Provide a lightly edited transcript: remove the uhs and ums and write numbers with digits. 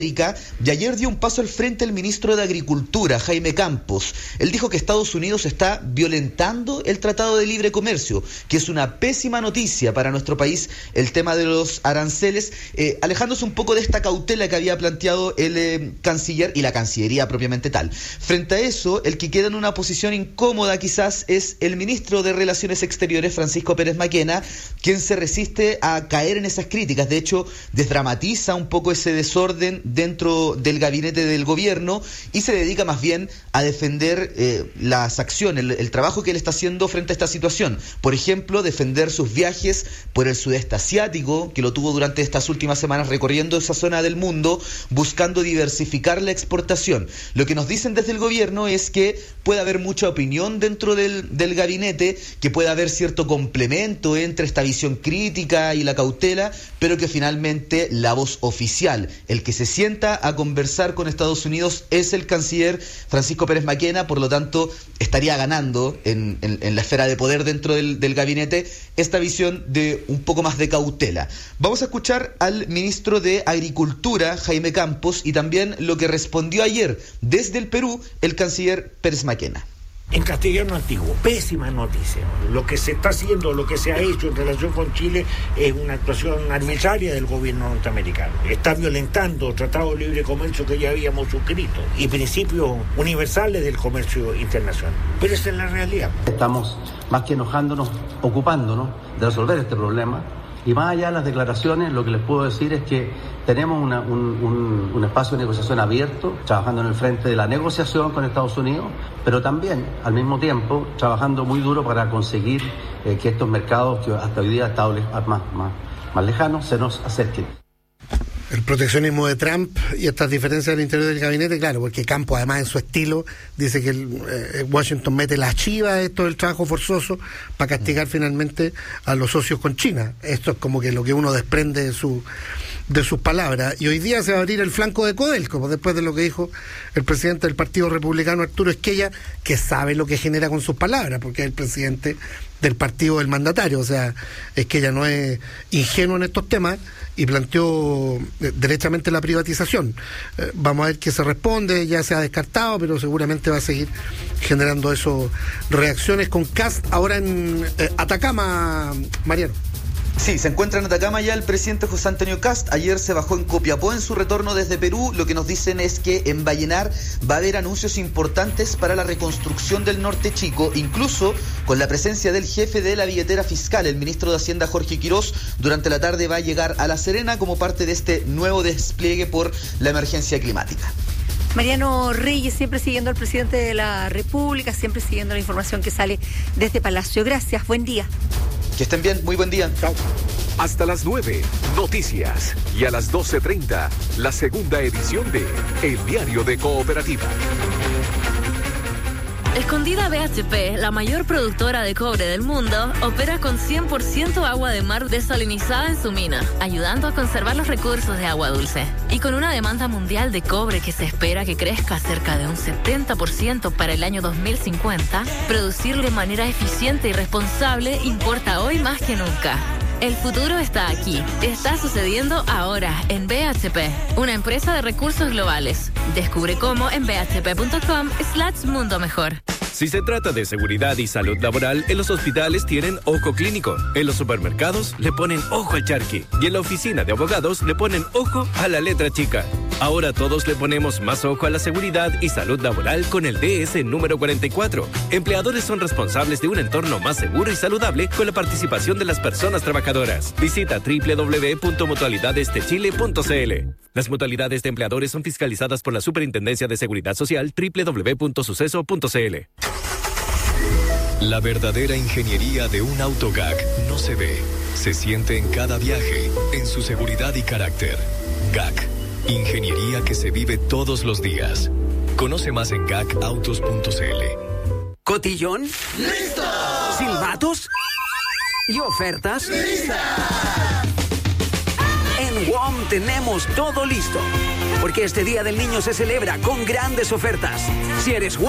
Y ayer dio un paso al frente el ministro de Agricultura, Jaime Campos. Él dijo que Estados Unidos está violentando el Tratado de Libre Comercio, que es una pésima noticia para nuestro país el tema de los aranceles, alejándose un poco de esta cautela que había planteado el canciller y la Cancillería propiamente tal. Frente a eso, el que queda en una posición incómoda quizás es el ministro de Relaciones Exteriores, Francisco Pérez Maquena, quien se resiste a caer en esas críticas. De hecho, desdramatiza un poco ese desorden dentro del gabinete del gobierno y se dedica más bien a defender las acciones, el trabajo que él está haciendo frente a esta situación. Por ejemplo, defender sus viajes por el sudeste asiático, que lo tuvo durante estas últimas semanas recorriendo esa zona del mundo, buscando diversificar la exportación. Lo que nos dicen desde el gobierno es que puede haber mucha opinión dentro del gabinete, que puede haber cierto complemento entre esta visión crítica y la cautela, pero que finalmente la voz oficial, el que se sienta a conversar con Estados Unidos, es el canciller Francisco Pérez Maquena. Por lo tanto, estaría ganando en la esfera de poder dentro del gabinete esta visión de un poco más de cautela. Vamos a escuchar al ministro de Agricultura, Jaime Campos, y también lo que respondió ayer desde el Perú el canciller Pérez Maquena. En castellano antiguo, pésima noticia. Lo que se está haciendo, lo que se ha hecho en relación con Chile es una actuación arbitraria del gobierno norteamericano. Está violentando tratados de libre comercio que ya habíamos suscrito y principios universales del comercio internacional. Pero esa es la realidad. Estamos más que enojándonos, ocupándonos de resolver este problema. Y más allá de las declaraciones, lo que les puedo decir es que tenemos un espacio de negociación abierto, trabajando en el frente de la negociación con Estados Unidos, pero también, al mismo tiempo, trabajando muy duro para conseguir que estos mercados que hasta hoy día estaban más lejanos se nos acerquen. El proteccionismo de Trump y estas diferencias al interior del gabinete, claro, porque Campos, además, en su estilo, dice que Washington mete la chiva a esto del trabajo forzoso para castigar finalmente a los socios con China. Esto es como que lo que uno desprende de sus palabras. Y hoy día se va a abrir el flanco de Codelco, después de lo que dijo el presidente del Partido Republicano, Arturo Esquella, que sabe lo que genera con sus palabras, porque es el presidente del partido del mandatario. O sea, Esquella no es ingenuo en estos temas y planteó derechamente la privatización. Vamos a ver qué se responde. Ya se ha descartado, pero seguramente va a seguir generando eso, reacciones con Kast ahora en Atacama, Mariano. Sí, se encuentra en Atacama ya el presidente José Antonio Kast. Ayer se bajó en Copiapó en su retorno desde Perú. Lo que nos dicen es que en Vallenar va a haber anuncios importantes para la reconstrucción del Norte Chico, incluso con la presencia del jefe de la billetera fiscal, el ministro de Hacienda Jorge Quirós. Durante la tarde va a llegar a La Serena como parte de este nuevo despliegue por la emergencia climática. Mariano Reyes, siempre siguiendo al presidente de la República, siempre siguiendo la información que sale desde Palacio. Gracias, buen día. Que estén bien, muy buen día. Chao. Hasta las 9, noticias. Y a las 12:30, la segunda edición de El Diario de Cooperativa. Escondida BHP, la mayor productora de cobre del mundo, opera con 100% agua de mar desalinizada en su mina, ayudando a conservar los recursos de agua dulce. Y con una demanda mundial de cobre que se espera que crezca cerca de un 70% para el año 2050, producirlo de manera eficiente y responsable importa hoy más que nunca. El futuro está aquí. Está sucediendo ahora en BHP, una empresa de recursos globales. Descubre cómo en bhp.com/mundo mejor. Si se trata de seguridad y salud laboral, en los hospitales tienen ojo clínico, en los supermercados le ponen ojo al charqui y en la oficina de abogados le ponen ojo a la letra chica. Ahora todos le ponemos más ojo a la seguridad y salud laboral con el DS número 44. Empleadores son responsables de un entorno más seguro y saludable con la participación de las personas trabajadoras. Visita www.mutualidadestechile.cl. Las mutualidades de empleadores son fiscalizadas por la Superintendencia de Seguridad Social, www.suceso.cl. La verdadera ingeniería de un auto GAC no se ve, se siente en cada viaje, en su seguridad y carácter. GAC, ingeniería que se vive todos los días. Conoce más en gacautos.cl. ¿Cotillón? ¡Listo! ¿Silbatos? ¿Y ofertas? ¡Listas! En WOM tenemos todo listo, porque este Día del Niño se celebra con grandes ofertas. Si eres WOM,